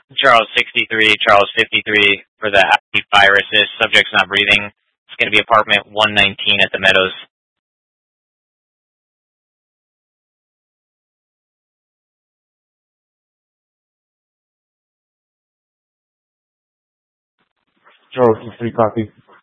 Charles 63, Charles 53 for the active viruses. Subject's not breathing. It's going to be apartment 119 at the Meadows. Charles 63, copy.